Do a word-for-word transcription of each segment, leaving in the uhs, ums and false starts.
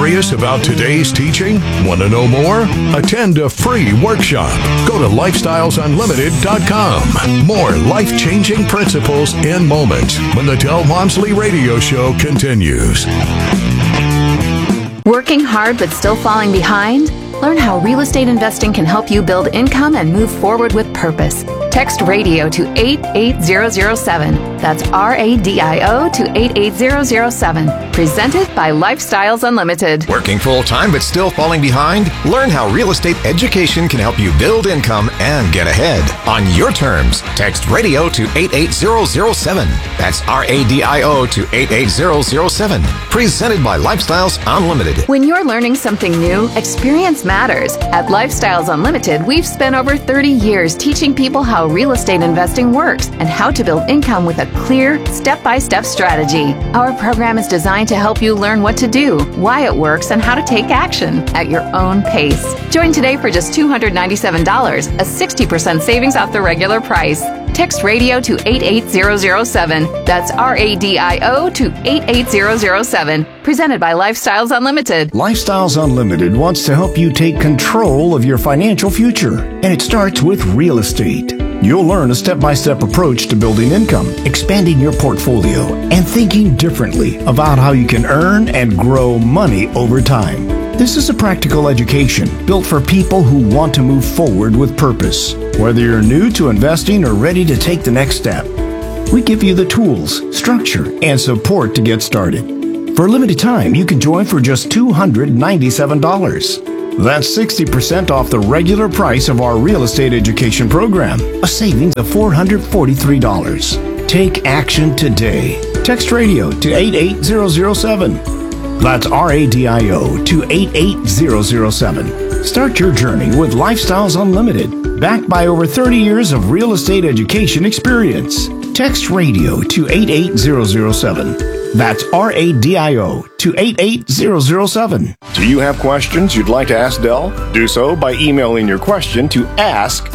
Curious about today's teaching? Want to know more? Attend a free workshop. Go to lifestyles unlimited dot com. More life-changing principles in moments when the Del Walmsley Radio Show continues. Working hard but still falling behind? Learn how real estate investing can help you build income and move forward with purpose. Text radio to eight eight zero zero seven. That's R A D I O to eight eight zero zero seven. Presented by Lifestyles Unlimited. Working full-time but still falling behind? Learn how real estate education can help you build income and get ahead. On your terms, text radio to eight eight zero zero seven. That's R A D I O to eight eight zero zero seven. Presented by Lifestyles Unlimited. When you're learning something new, experience matters. At Lifestyles Unlimited, we've spent over thirty years teaching people how real estate investing works and how to build income with a clear, step-by-step strategy. Our program is designed to help you learn what to do, why it works, and how to take action at your own pace. Join today for just two hundred ninety-seven dollars, a sixty percent savings off the regular price. Text radio to eight eight zero zero seven. That's R A D I O to eight eight zero zero seven. Presented by Lifestyles Unlimited. Lifestyles Unlimited wants to help you take control of your financial future, and it starts with real estate. You'll learn a step-by-step approach to building income, expanding your portfolio, and thinking differently about how you can earn and grow money over time. This is a practical education built for people who want to move forward with purpose. Whether you're new to investing or ready to take the next step, we give you the tools, structure, and support to get started. For a limited time, you can join for just two hundred ninety-seven dollars. That's sixty percent off the regular price of our real estate education program, a savings of four hundred forty-three dollars. Take action today. Text radio to eight eight zero zero seven. That's R A D I O to eight eight zero zero seven. Start your journey with Lifestyles Unlimited, backed by over thirty years of real estate education experience. Text radio to eight eight zero zero seven. That's R A D I O to eight eight zero zero seven. Do you have questions you'd like to ask Del? Do so by emailing your question to ask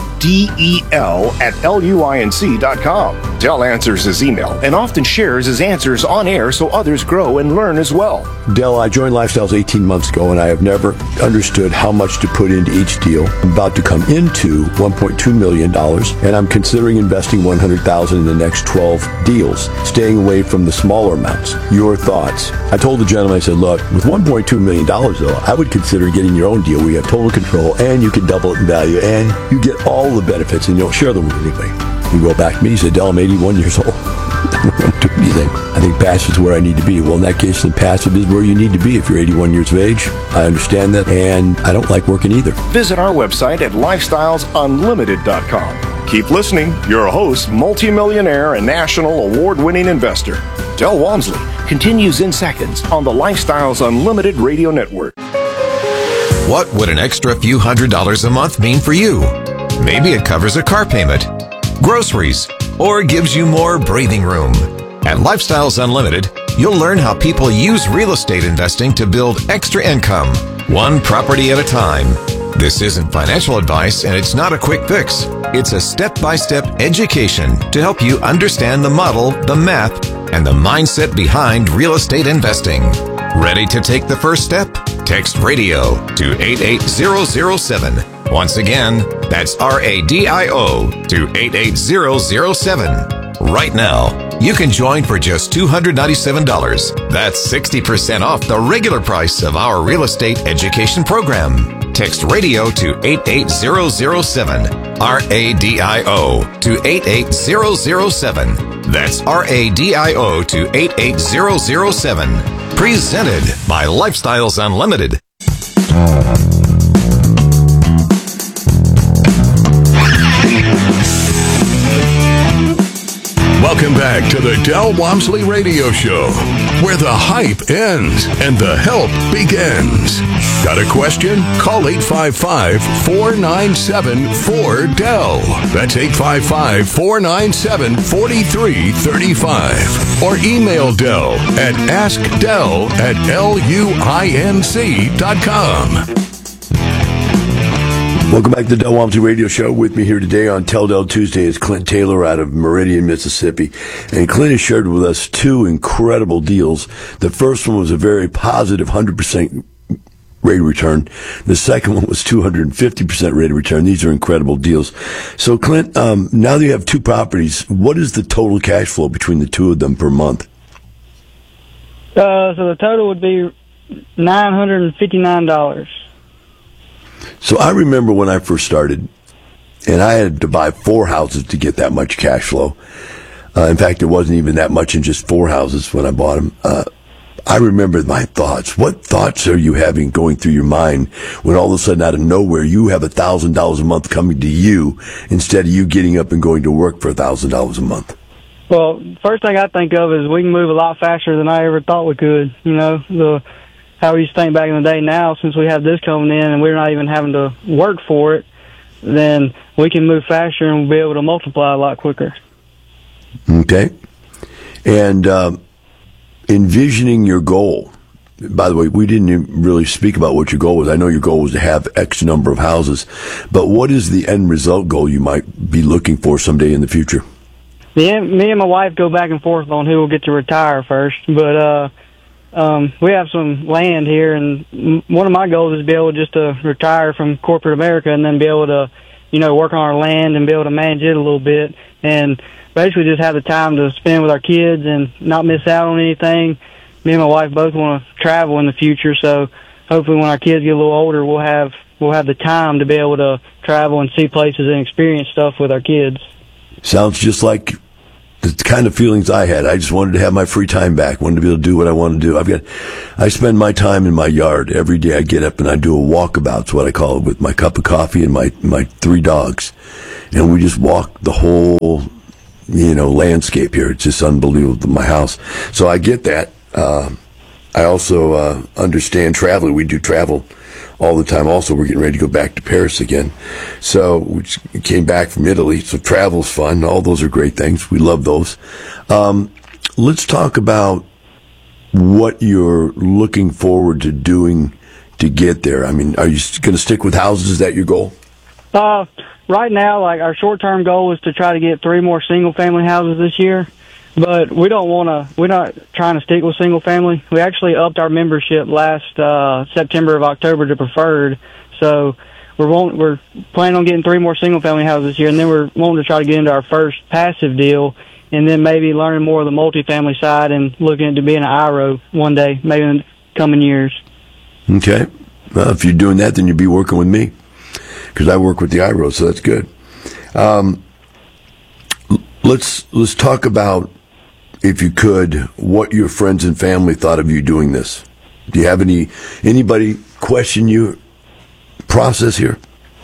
del at luinc dot com. Del answers his email and often shares his answers on air so others grow and learn as well. Del, I joined Lifestyles eighteen months ago, and I have never understood how much to put into each deal. I'm about to come into one point two million dollars, and I'm considering investing one hundred thousand dollars in the next twelve deals, staying away from the smaller amounts. Your thoughts? I told the gentleman, I said, look, with one point two million dollars, though, I would consider getting your own deal where you have total control, and you can double it in value, and you get all the benefits, and you don't share them with anybody. You go back to me, he said, Del, I'm eighty-one years old. I don't want to do anything. I think passive is where I need to be. Well, in that case, then passive is where you need to be if you're eighty-one years of age. I understand that, and I don't like working either. Visit our website at lifestyles unlimited dot com. Keep listening. Your host, multimillionaire and national award-winning investor, Del Walmsley, continues in seconds on the Lifestyles Unlimited Radio Network. What would an extra few hundred dollars a month mean for you? Maybe it covers a car payment, groceries, or gives you more breathing room. At Lifestyles Unlimited, you'll learn how people use real estate investing to build extra income, one property at a time. This isn't financial advice, and it's not a quick fix. It's a step-by-step education to help you understand the model, the math, and the mindset behind real estate investing. Ready to take the first step? Text radio to eight eight zero zero seven. Once again, that's R A D I O to eight eight zero zero seven. Right now, you can join for just two hundred ninety-seven dollars. That's sixty percent off the regular price of our real estate education program. Text radio to eight eight zero zero seven. R A D I O to eight eight zero zero seven. That's R A D I O to eight eight zero zero seven. Presented by Lifestyles Unlimited. Welcome back to the Del Walmsley Radio Show, where the hype ends and the help begins. Got a question? Call eight five five, four nine seven, four D E L. That's eight five five, four nine seven, four three three five. Or email Del at ask del at luinc dot com. Welcome back to the Del Walmsley Radio Show. With me here today on Tell Del Tuesday is Clint Taylor out of Meridian, Mississippi. And Clint has shared with us two incredible deals. The first one was a very positive one hundred percent rate of return. The second one was two hundred fifty percent rate of return. These are incredible deals. So, Clint, um, now that you have two properties, what is the total cash flow between the two of them per month? Uh, so the total would be nine hundred fifty-nine dollars. So I remember when I first started, and I had to buy four houses to get that much cash flow. Uh, in fact, it wasn't even that much in just four houses when I bought them. Uh, I remember my thoughts. What thoughts are you having going through your mind when all of a sudden out of nowhere you have one thousand dollars a month coming to you instead of you getting up and going to work for one thousand dollars a month? Well, first thing I think of is we can move a lot faster than I ever thought we could. You know, the how we used to think back in the day. Now, since we have this coming in and we're not even having to work for it, then we can move faster and we'll be able to multiply a lot quicker. Okay. And um, envisioning your goal. By the way, we didn't even really speak about what your goal was. I know your goal was to have X number of houses, but what is the end result goal you might be looking for someday in the future? Me, me and my wife go back and forth on who will get to retire first, but uh, um, we have some land here, and one of my goals is to be able just to retire from corporate America and then be able to, you know, work on our land and be able to manage it a little bit and basically just have the time to spend with our kids and not miss out on anything. Me and my wife both want to travel in the future, so hopefully when our kids get a little older, we'll have we'll have the time to be able to travel and see places and experience stuff with our kids. Sounds just like the kind of feelings I had. I just wanted to have my free time back, wanted to be able to do what I want to do. I've got, I spend my time in my yard. Every day I get up and I do a walkabout, it's what I call it, with my cup of coffee and my, my three dogs. And we just walk the whole, you know, landscape here. It's just unbelievable, my house. So I get that. Uh, I also uh, understand traveling. We do travel all the time. Also, we're getting ready to go back to Paris again. So we came back from Italy. So travel's fun. All those are great things. We love those. Um, let's talk about what you're looking forward to doing to get there. I mean, are you going to stick with houses? Is that your goal? Uh, right now, like our short-term goal is to try to get three more single-family houses this year. But we don't want to, we're not trying to stick with single family. We actually upped our membership last uh, September of October to preferred. So we're want, we're planning on getting three more single family houses this year, and then we're wanting to try to get into our first passive deal, and then maybe learning more of the multifamily side and looking into being an I R O one day, maybe in the coming years. Okay. Well, if you're doing that, then you'll be working with me, because I work with the I R O, so that's good. Um, let's let's talk about, if you could, what your friends and family thought of you doing this. Do you have any anybody question your process here?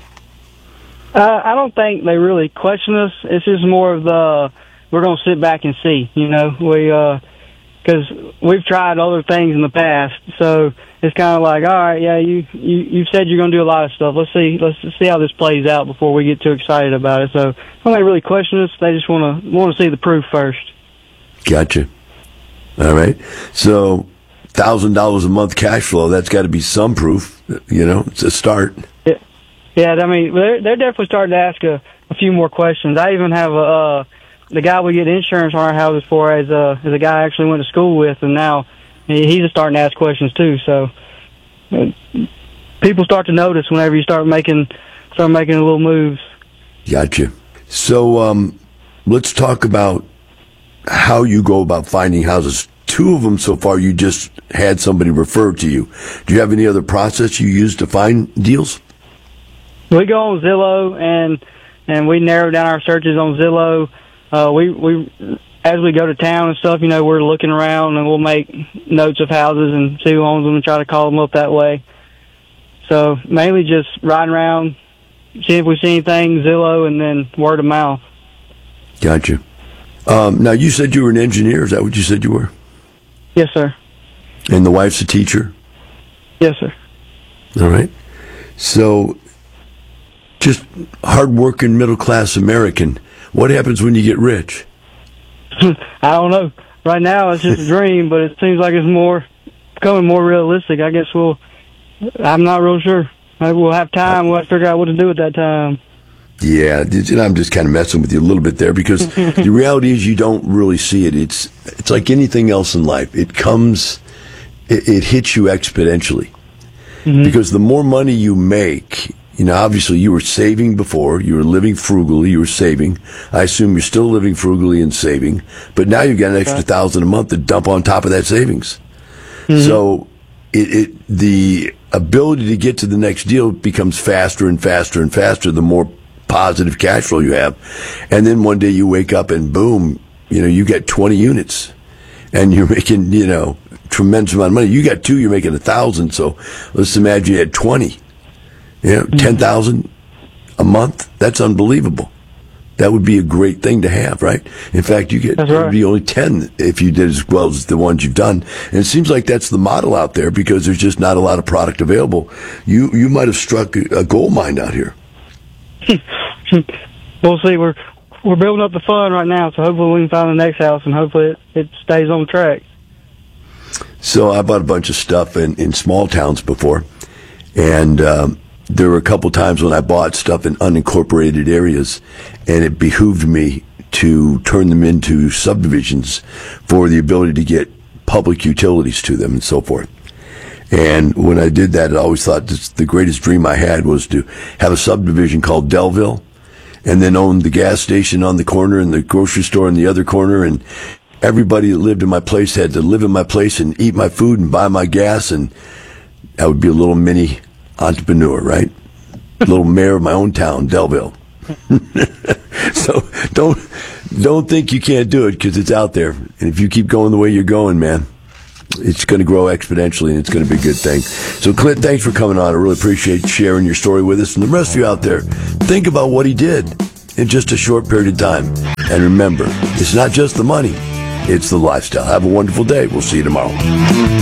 Uh, I don't think they really question us. It's just more of the, we're going to sit back and see, you know. We, uh, because we've tried other things in the past, so it's kind of like, all right, yeah, you, you, you've said you're going to do a lot of stuff. Let's see, let's see how this plays out before we get too excited about it. So I don't think really question us. They just want to want to see the proof first. Gotcha. All right. So, one thousand dollars a month cash flow, that's got to be some proof. You know, it's a start. Yeah, yeah. I mean, they're, they're definitely starting to ask a, a few more questions. I even have a, uh, the guy we get insurance on our houses for is a, is a guy I actually went to school with, and now he's starting to ask questions too. So, uh, people start to notice whenever you start making, start making little moves. Gotcha. So, um, let's talk about how you go about finding houses. Two of them so far, you just had somebody refer to you. Do you have any other process you use to find deals? We go on Zillow, and and we narrow down our searches on Zillow. Uh, we we as we go to town and stuff, you know, we're looking around, and we'll make notes of houses and see who owns them and try to call them up that way. So mainly just riding around, seeing if we see anything, Zillow, and then word of mouth. Gotcha. Um, now, you said you were an engineer. Is that what you said you were? Yes, sir. And the wife's a teacher? Yes, sir. All right. So, just hard-working, middle-class American, what happens when you get rich? I don't know. Right now, it's just a dream, but it seems like it's more becoming more realistic. I guess we'll, I'm not real sure. Maybe we'll have time. We'll have to figure out what to do at that time. Yeah, and I'm just kind of messing with you a little bit there, because the reality is you don't really see it. It's it's like anything else in life. It comes, it, it hits you exponentially. Mm-hmm. Because the more money you make, you know, obviously you were saving before, you were living frugally, you were saving. I assume you're still living frugally and saving, but now you've got an extra thousand a month to dump on top of that savings. Mm-hmm. So it, it the ability to get to the next deal becomes faster and faster and faster the more positive cash flow you have. And then one day you wake up and boom, you know, you get twenty units and you're making, you know, tremendous amount of money. You got two, you're making a thousand. So let's imagine you had twenty, you know, mm-hmm. ten thousand a month. That's unbelievable. That would be a great thing to have, right? In fact, you get, right. It would be only ten if you did as well as the ones you've done. And it seems like that's the model out there because there's just not a lot of product available. You, you might have struck a, a gold mine out here. We'll see. We're, we're building up the fund right now, so hopefully we can find the next house and hopefully it, it stays on track. So I bought a bunch of stuff in, in small towns before, and um, there were a couple times when I bought stuff in unincorporated areas, and it behooved me to turn them into subdivisions for the ability to get public utilities to them and so forth. And when I did that, I always thought this, the greatest dream I had was to have a subdivision called Delville, and then own the gas station on the corner and the grocery store in the other corner, and everybody that lived in my place had to live in my place and eat my food and buy my gas, and I would be a little mini entrepreneur, right? A little mayor of my own town, Delville. So don't don't think you can't do it because it's out there. And if you keep going the way you're going, man, it's going to grow exponentially and it's going to be a good thing. So Clint, thanks for coming on. I really appreciate sharing your story with us. And the rest of you out there, think about what he did in just a short period of time. And remember, it's not just the money, it's the lifestyle. Have a wonderful day. We'll see you tomorrow.